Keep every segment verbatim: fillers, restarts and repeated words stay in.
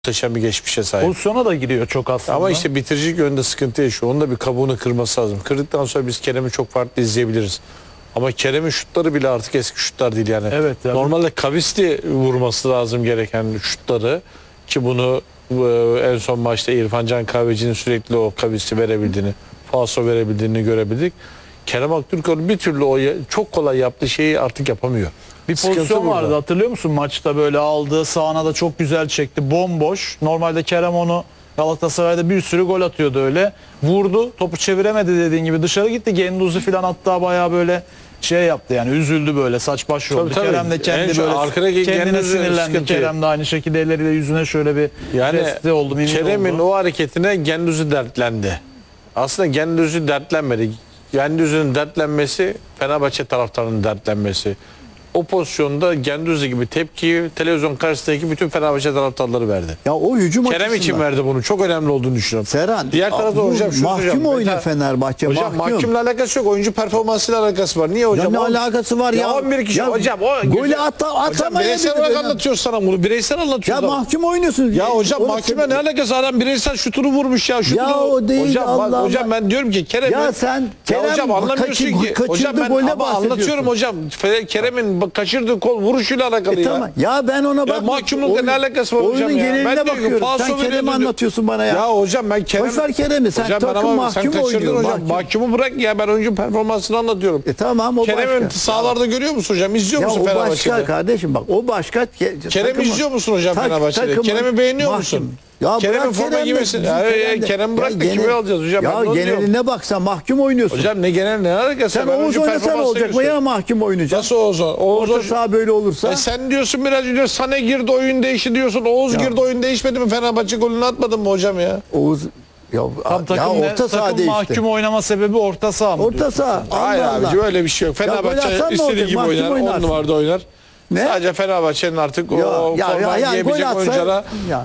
Muhteşem bir geçmişe sahip. Pozisyona da giriyor çok aslında. Ama işte bitiricilik yönünde sıkıntı yaşıyor. Onun da bir kabuğunu kırması lazım. Kırdıktan sonra biz Kerem'i çok farklı izleyebiliriz. Ama Kerem'in şutları bile artık eski şutlar değil yani. Evet, yani. Normalde kavisli vurması lazım gereken şutları ki bunu en son maçta İrfan Can Kahveci'nin sürekli o kavisli verebildiğini, falso verebildiğini görebildik. Kerem Aktürkoğlu bir türlü o çok kolay yaptığı şeyi artık yapamıyor. Bir Sıkıntı pozisyon burada. vardı, hatırlıyor musun? Maçta böyle aldı, sağına da çok güzel çekti, bomboş. Normalde Kerem onu Galatasaray'da bir sürü gol atıyordu öyle. Vurdu, topu çeviremedi dediğin gibi dışarı gitti. Genduzi falan hatta bayağı böyle şey yaptı yani, üzüldü böyle, saç baş oldu. Tabii, tabii. Kerem de kendi En çok böyle arkadaki kendine Genduzi sinirlendi. sıkıntı. Kerem de aynı şekilde elleriyle yüzüne şöyle bir Yani resti oldu. mimik Kerem'in oldu. o hareketine Genduzi dertlendi. Aslında Genduzi dertlenmedi. Genduzi'nin dertlenmesi Fenerbahçe taraftarının dertlenmesi. O pozisyonda Genduzi gibi tepkiyi televizyon karşısındaki bütün Fenerbahçe taraftarları verdi. Ya o hücum Kerem için açısından. verdi bunu. Çok önemli olduğunu düşünüyorum. Serhan, Diğer tarafta bu hocam şunu mahkum hocam. oynuyor Mesela- Fenerbahçe. Hocam mahkum. mahkumla alakası yok. Oyuncu performansıyla alakası var. Niye hocam? Ya ne On- alakası var ya? on bir kişi Ya hocam. O golü güzel- ata- Hocam atamayabilir bireysel olarak hocam. anlatıyor sana bunu. Bireysel anlatıyor. Ya adam. mahkum oynuyorsun. Ya hocam Onu mahkumla sen- ne alakası? Adam bireysel şutunu vurmuş ya. Şutunu... Ya o değil, hocam, bak- Allah hocam Allah. ben diyorum ki Kerem'in... Ya sen Ya Kerem hocam anlamıyorsun kaçı- ki. kaçırdığı Hocam ben golle ama anlatıyorum bahsediyorsun. hocam. Fe- Kerem'in bak- kaçırdığı kol vuruşuyla alakalı E ya. tamam. Ya ben ona bak. mahkumlukla ne alakası var hocam oyunun ya? geneline Ben diyorum ki bakıyorum. falso Sen Kerem'i veriyordu. anlatıyorsun bana ya. Ya hocam ben Kerem... Boş ver Kerem'i. Sen hocam ben takım ama sen mahkum kaçırdın oynuyor. hocam. Mahkum. Mahkumu bırak ya, ben oyuncu performansını anlatıyorum. E tamam, o Kerem'in başka. sahalarda görüyor musun hocam? İzliyor Ya musun o başka Fenerbahçe'de? kardeşim, bak o başka. Ke- Kerem'i takımı- izliyor musun hocam tak- Fenerbahçe'de? takımı Kerem'i beğeniyor mahkum. musun? Ya Kerem'in bırak forma Kerem'le- giymesini. Ya, ya, Kerem'le- Kerem bırak ya da kime genel- alacağız hocam? Ya Ben de onu diyorum. geneline baksan mahkum oynuyorsun. Hocam ne genel ne alakası? Sen Ben Oğuz oyuncu oynasan performansını olacak mı gösteriyorum. ya mahkum oynayacaksın? Nasıl Oğuz? Oğuz Orta saha böyle olursa. E sen diyorsun biraz önce Sané girdi oyun değişti diyorsun. Oğuz Ya. girdi oyun değişmedi mi? Fenerbahçe golünü atmadın mı hocam ya? Oğuz ya, Tam ya takım, orta saha takım değişti. mahkum oynama sebebi orta saha mı? Orta saha. Hayır Allah Allah. abicim öyle bir şey yok. gol atsan Fenerbahçe ne istediği olacak? gibi Mahkum oynar. On oynarsın. numarada oynar. Ne? Sadece Fenerbahçe'nin artık Ya, o ya, formayı ya, ya, giyebilecek gol atsa- oyunculara ya.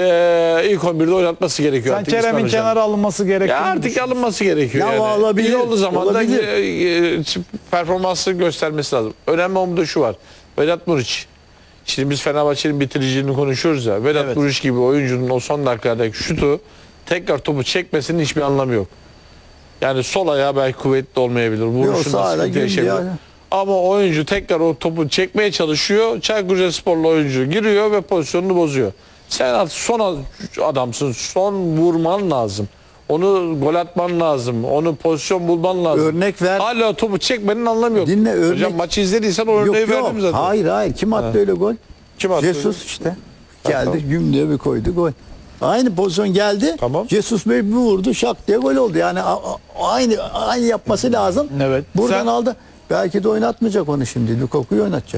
e, ilk on birde oynatması gerekiyor. Sen artık İsmail Kerem'in Hocam. kenara alınması gerekiyor. Ya artık alınması gerekiyor Ya yani. olabilir, İyi olduğu zaman da olabilir. e, e, performansı göstermesi lazım. Önemli olan da şu var. Vedat Muriç. Şimdi biz Fenerbahçe'nin bitiriciliğini konuşuyoruz ya. Vedat Evet. Muriç gibi oyuncunun o son dakikadaki şutu tekrar topu çekmesinin hiçbir anlamı yok. Yani sol ayağı belki kuvvetli olmayabilir. Vuruşunda sağ ayağı sıkıntı girdi yaşayabilir. ya. Ama oyuncu tekrar o topu çekmeye çalışıyor. Çaykur Rizesporlu oyuncu giriyor ve pozisyonunu bozuyor. Sen artık son adamsın. Son vurman lazım. Onu gol atman lazım. Onu pozisyon bulman lazım. Örnek ver. Hala topu çekmenin anlamı yok. Dinle, örnek- Hocam maçı izlediysen o örneği Yok yok. verdim zaten. Hayır hayır. Kim attı öyle gol? Kim attı? Jesus işte. Geldi tamam. güm diye bir koydu gol. Aynı pozisyon geldi. Tamam. Jesus Bey bir vurdu şak diye gol oldu. Yani a- a- aynı aynı yapması lazım. Evet. Buradan Sen- aldı. Belki de oynatmayacak onu şimdi. Lukaku'yu oynatacak.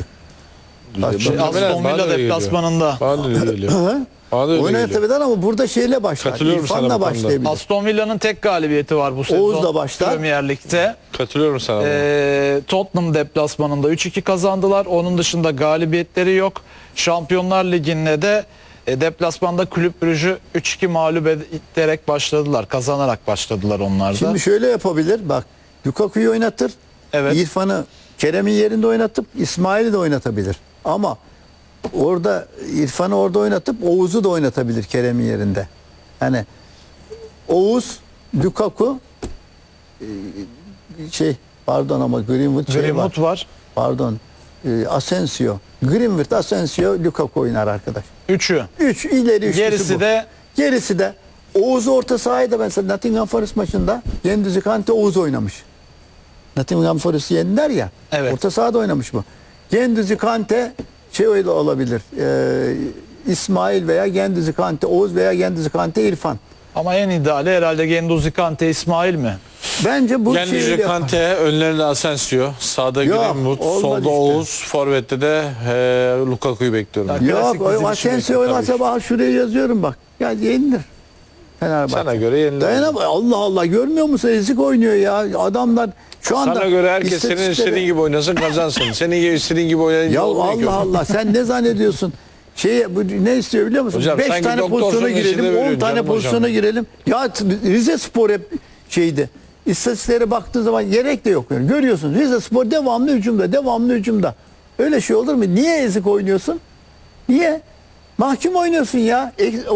Bak, Şey, Muhtemelen Aston bana Villa da öyle geliyor. deplasmanında. Bana da öyle geliyor. Hı? Bana da öyle geliyor. Oynatabilir ama burada şeyle başlar. Katılıyorum sana bu İrfan'la konuda. başlayabilir. Aston Villa'nın tek galibiyeti var bu sezon. Oğuz'la başlar. Premier Lig'de. Katılıyorum sana. buna. Ee, Tottenham deplasmanında üç iki kazandılar. Onun dışında galibiyetleri yok. Şampiyonlar Ligi'nde de e, deplasmanda Kulüp Brugge'ü üç iki mağlup ederek başladılar. Kazanarak başladılar onlar da. Şimdi şöyle yapabilir. Bak Lukaku'yu oynatır. Evet. İrfan'ı Kerem'in yerinde oynatıp İsmail'i de oynatabilir. Ama orada İrfan'ı orada oynatıp Oğuz'u da oynatabilir Kerem'in yerinde. Yani Oğuz, Lukaku e, şey pardon ama Greenwood şey var. Greenwood var. Pardon. E, Asensio. Greenwood, Asensio, Lukaku oynar arkadaş. Üçü. Üç ileri üçlüsü Gerisi bu. de Gerisi de Oğuz orta sahayı da mesela Nottingham Forest maçında Genduzi Kante Oğuz oynamış. Nottingham Forest'ı yendiler ya. Evet. Orta sahada oynamış bu. Genduzi Kante şey öyle olabilir. E, İsmail veya Genduzi Kante Oğuz veya Genduzi Kante İrfan. ama en ideali herhalde Genduzi, Kante, İsmail mi? Bence bu Genduzi, şeyi yapar. Kante, önlerinde Asensio, sağda Yok, Greenwood, olmaz solda işte. Oğuz, forvette de e, Lukaku'yu bekliyorum. Ya, ben. Yok Klasik bizim o için Asensio tabii oynarsa ki. bak şuraya yazıyorum bak. Ya yenilir. Fenerbahçe. Sana göre yenilir. Dayanamaz. Allah Allah görmüyor musun? Ezik oynuyor ya. Adamlar şu anda Sana göre herkes senin istatistikleri- istediğin gibi oynasın kazansın. Senin gibi istediğin gibi oynayınca Ya olmuyor ki. Allah Allah sen ne zannediyorsun? Şey bu ne istiyor biliyor musun? Hocam beş sanki tane doktorsun, pozisyona neşede girelim, on veriyorsun tane canım pozisyona hocam. girelim. Ya t- Rize Spor hep şeydi. İstatistiklere baktığın zaman gerek de yok. Yani. Görüyorsun Rize Spor devamlı hücumda, devamlı hücumda. Öyle şey olur mu? Niye ezik oynuyorsun? Niye? Mahkum oynuyorsun ya. E,